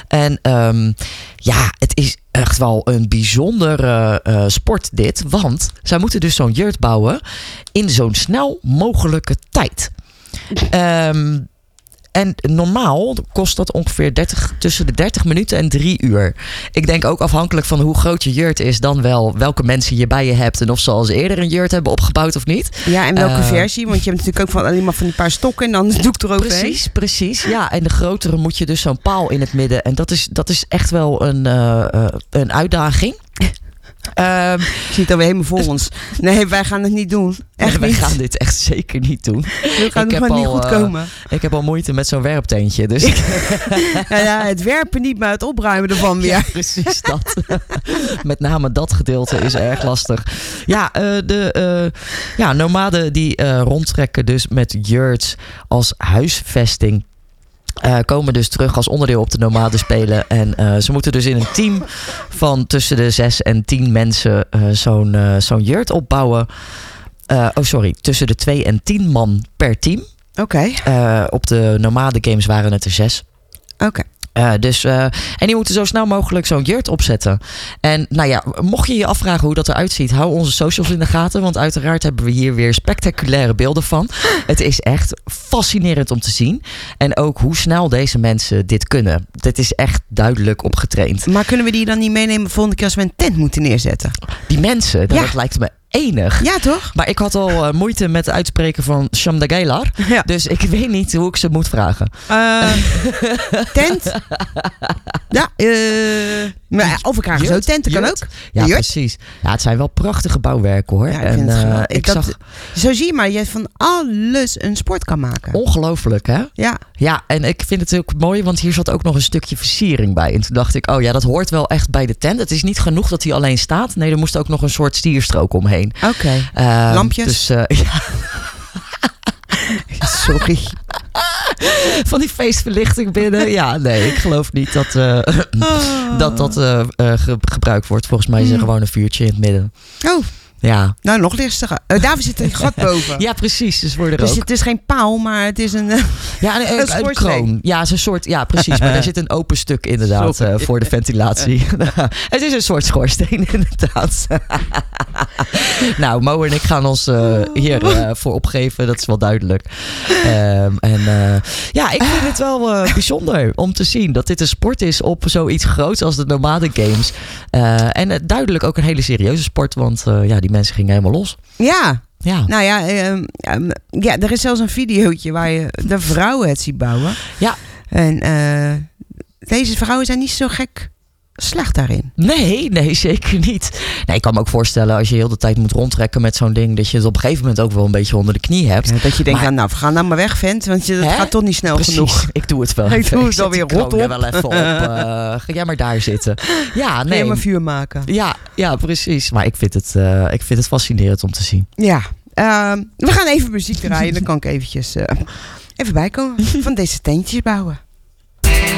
En het is echt wel een bijzondere sport dit. Want zij moeten dus zo'n jurt bouwen in zo'n snel mogelijke tijd. En normaal kost dat ongeveer tussen de 30 minuten en 3 uur. Ik denk ook afhankelijk van hoe groot je jurt is, dan wel welke mensen je bij je hebt en of ze al eens eerder een jurt hebben opgebouwd of niet. Ja, en welke versie? Want je hebt natuurlijk ook alleen maar van die paar stokken en dan het doek eroverheen. Precies. Ja, en de grotere moet je dus zo'n paal in het midden. En dat is echt wel een uitdaging. Je ziet alweer helemaal voor ons. Nee, wij gaan het niet doen. Echt wij niet. gaan dit echt zeker niet doen. We gaan gewoon niet goed komen. Ik heb al moeite met zo'n werpteentje. Dus het werpen niet, maar het opruimen ervan weer. Ja, precies dat. Met name dat gedeelte is erg lastig. Ja, de nomaden die rondtrekken dus met yurts als huisvesting. Komen dus terug als onderdeel op de nomaden spelen. En ze moeten dus in een team van tussen de 6 en 10 mensen zo'n yurt opbouwen. Tussen de 2 en 10 man per team. Oké. Op de nomaden games waren het er 6. Oké. En die moeten zo snel mogelijk zo'n jurt opzetten. En mocht je je afvragen hoe dat eruit ziet, hou onze socials in de gaten. Want uiteraard hebben we hier weer spectaculaire beelden van. Het is echt fascinerend om te zien. En ook hoe snel deze mensen dit kunnen. Dit is echt duidelijk opgetraind. Maar kunnen we die dan niet meenemen volgende keer als we een tent moeten neerzetten? Die mensen, dat lijkt me enig. Ja, toch? Maar ik had al moeite met het uitspreken van Shamdagailar. Ja. Dus ik weet niet hoe ik ze moet vragen. Tent? Ja, maar of elkaar zo tenten kan ook. Ja, precies. Ja, het zijn wel prachtige bouwwerken hoor. Ja, zo zie je maar, je van alles een sport kan maken. Ongelooflijk hè? Ja. Ja, en ik vind het ook mooi, want hier zat ook nog een stukje versiering bij. En toen dacht ik, dat hoort wel echt bij de tent. Het is niet genoeg dat hij alleen staat. Nee, er moest ook nog een soort stierstrook omheen. Oké. Lampjes? Dus, sorry. Van die feestverlichting binnen. Ja, nee, ik geloof niet dat gebruikt wordt. Volgens mij is er gewoon een vuurtje in het midden. Oh. Ja. Nou, nog listiger. Daar zit een gat boven. Ja, precies. Dus het is geen paal, maar het is een een kroon. Ja, is een soort. Ja, precies. Maar er zit een open stuk inderdaad voor de ventilatie. Het is een soort schoorsteen inderdaad. Nou, Mo en ik gaan ons hier voor opgeven. Dat is wel duidelijk. Ik vind het wel bijzonder om te zien dat dit een sport is op zoiets groots als de Nomaden Games. En duidelijk ook een hele serieuze sport, want die mensen gingen helemaal los. Ja. Nou ja, er is zelfs een videootje waar je de vrouwen het ziet bouwen. Ja. En deze vrouwen zijn niet zo gek slecht daarin. Nee, zeker niet. Nee, ik kan me ook voorstellen als je heel de tijd moet rondtrekken met zo'n ding, dat je het op een gegeven moment ook wel een beetje onder de knie hebt. Ja, dat je denkt, we gaan nou maar weg, vent, want het gaat toch niet snel genoeg. Ik doe het wel. Ik doe het alweer rot op. Wel even op. Ga jij maar daar zitten. Ja, nee. Ga maar vuur maken. Ja, precies. Maar ik vind het fascinerend om te zien. Ja. We gaan even muziek draaien. Dan kan ik eventjes even bijkomen van deze tentjes bouwen.